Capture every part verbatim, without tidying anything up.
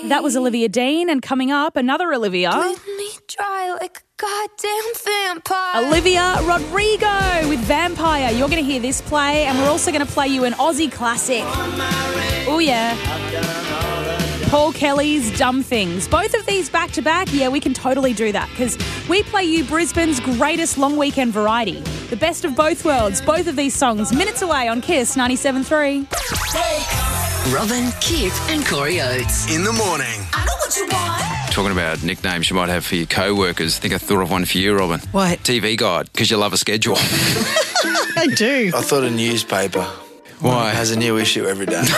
That was Olivia Dean, and coming up, another Olivia. Bleed me dry like a goddamn vampire. Olivia Rodrigo with Vampire. You're going to hear this play, and we're also going to play you an Aussie classic. Oh, yeah. Paul Kelly's Dumb Things. Both of these back-to-back, yeah, we can totally do that because we play you Brisbane's greatest long weekend variety. The best of both worlds, both of these songs, minutes away on Kiss ninety-seven point three. Robin, Kip and Corey Oates. In the morning. I know what you want. Talking about nicknames you might have for your co-workers, I think I thought of one for you, Robin. What? T V Guide, because you love a schedule. I do. I thought a newspaper. Why? Has a new issue every day.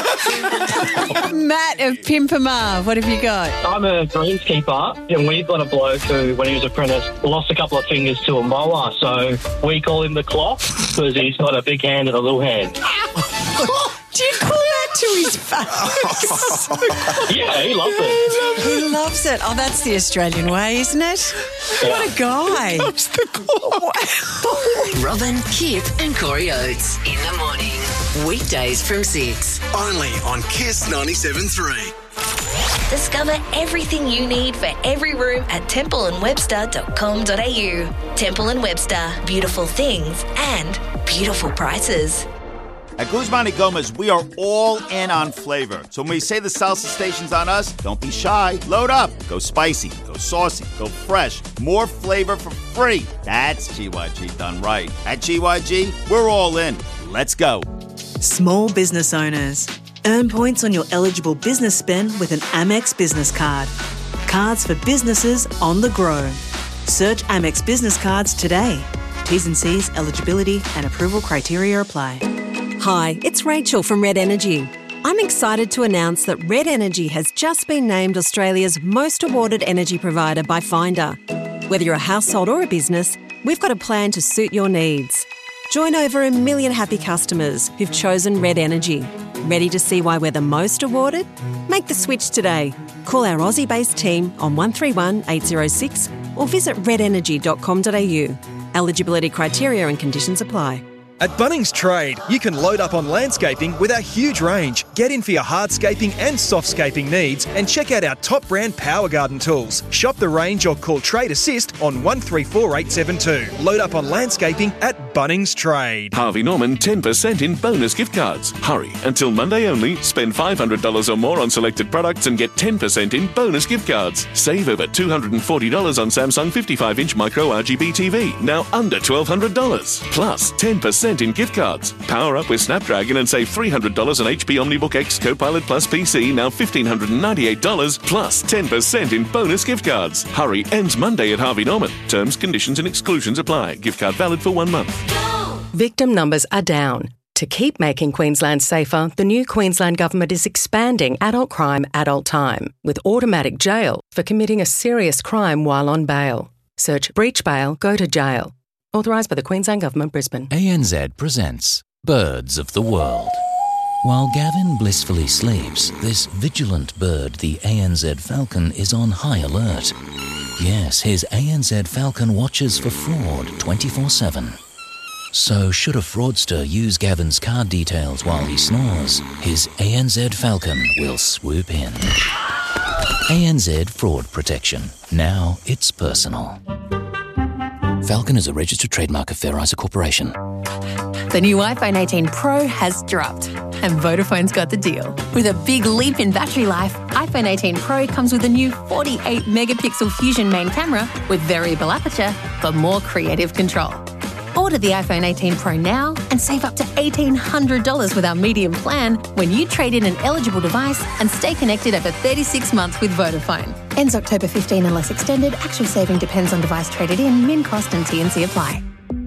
Matt of Pimpamar, what have you got? I'm a greenskeeper, and we've got a bloke who, when he was apprentice, lost a couple of fingers to a mower, so we call him the clock because he's got a big hand and a little hand. Do you call that to his face? Yeah, he loves it. He loves it. Oh, that's the Australian way, isn't it? What a guy. That's the clock. Robin, Kip and Corey Oates. In the morning. Weekdays from six. Only on Kiss ninety-seven point three. Discover everything you need for every room at temple and webster dot com dot a u. Temple and Webster. Beautiful things and beautiful prices. At Guzman y Gomez, we are all in on flavor. So when we say the salsa station's on us, don't be shy. Load up. Go spicy. Go saucy. Go fresh. More flavor for free. That's G Y G done right. At G Y G, we're all in. Let's go. Small business owners. Earn points on your eligible business spend with an Amex business card. Cards for businesses on the grow. Search Amex Business Cards today. T's and C's, eligibility and approval criteria apply. Hi, it's Rachel from Red Energy. I'm excited to announce that Red Energy has just been named Australia's most awarded energy provider by Finder. Whether you're a household or a business, we've got a plan to suit your needs. Join over a million happy customers who've chosen Red Energy. Ready to see why we're the most awarded? Make the switch today. Call our Aussie-based team on one three one, eight zero six or visit red energy dot com dot a u. Eligibility criteria and conditions apply. At Bunnings Trade, you can load up on landscaping with our huge range. Get in for your hardscaping and softscaping needs and check out our top brand Power Garden tools. Shop the range or call Trade Assist on one three four eight seven two. Load up on landscaping at Bunnings Trade. Harvey Norman ten percent in bonus gift cards. Hurry, until Monday only. Spend five hundred dollars or more on selected products and get ten percent in bonus gift cards. Save over two hundred forty dollars on Samsung fifty-five inch micro R G B T V, now under twelve hundred dollars. Plus ten percent in gift cards. Power up with Snapdragon and save three hundred dollars on H P OmniBook X Copilot Plus P C, now one thousand five hundred ninety-eight dollars, plus ten percent in bonus gift cards. Hurry, ends Monday at Harvey Norman. Terms, conditions and exclusions apply. Gift card valid for one month. Victim numbers are down. To keep making Queensland safer, the new Queensland Government is expanding adult crime, adult time, with automatic jail for committing a serious crime while on bail. Search breach bail, go to jail. Authorised by the Queensland Government, Brisbane. A N Z presents Birds of the World. While Gavin blissfully sleeps, this vigilant bird, the A N Z falcon, is on high alert. Yes, his A N Z falcon watches for fraud twenty-four seven. So should a fraudster use Gavin's card details while he snores, his A N Z falcon will swoop in. A N Z Fraud Protection. Now it's personal. Falcon is a registered trademark of Fair Isa Corporation. The new iPhone eighteen Pro has dropped, and Vodafone's got the deal. With a big leap in battery life, iPhone eighteen Pro comes with a new forty-eight megapixel Fusion main camera with variable aperture for more creative control. Order the iPhone eighteen Pro now and save up to eighteen hundred dollars with our medium plan when you trade in an eligible device and stay connected over thirty-six months with Vodafone. Ends October fifteenth unless extended. Actual saving depends on device traded in, min cost and T and C apply.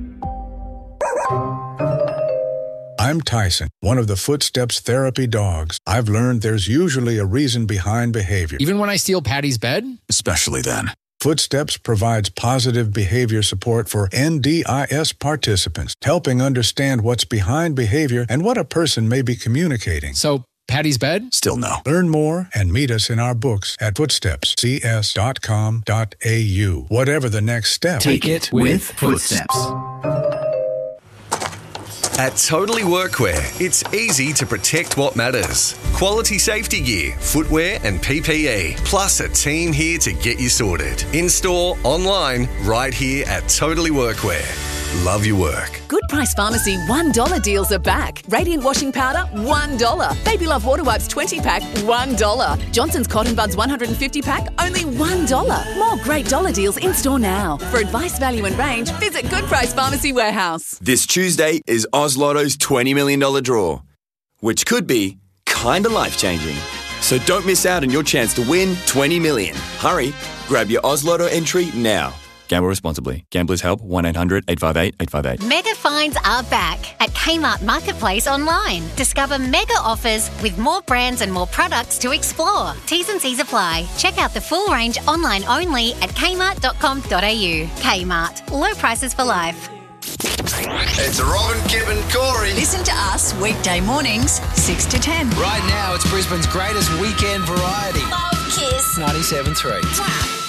I'm Tyson, one of the Footsteps therapy dogs. I've learned there's usually a reason behind behavior. Even when I steal Patty's bed? Especially then. Footsteps provides positive behavior support for N D I S participants, helping understand what's behind behavior and what a person may be communicating. So, Patty's bed? Still no. Learn more and meet us in our books at footsteps c s dot com dot a u. Whatever the next step, take it with Footsteps. At Totally Workwear, it's easy to protect what matters. Quality safety gear, footwear and P P E, plus a team here to get you sorted. In-store, online, right here at Totally Workwear. Love your work. Good Price Pharmacy one dollar deals are back. Radiant washing powder, one dollar. Baby Love water wipes twenty pack, one dollar. Johnson's Cotton Buds one hundred fifty pack, only one dollar. More great dollar deals in store now. For advice, value and range, visit Good Price Pharmacy Warehouse. This Tuesday is Oz Lotto's twenty million dollars draw, which could be kinda life-changing. So don't miss out on your chance to win twenty million dollars. Hurry, grab your Oz Lotto entry now. Gamble responsibly. Gamblers Help, one eight hundred eight five eight eight five eight. Mega finds are back at Kmart Marketplace online. Discover mega offers with more brands and more products to explore. T's and C's apply. Check out the full range online only at kmart dot com dot a u. Kmart. Low prices for life. It's Robin, Kip and Corey. Listen to us weekday mornings, six to ten. Right now, it's Brisbane's greatest weekend variety. Love Kiss. ninety-seven point three.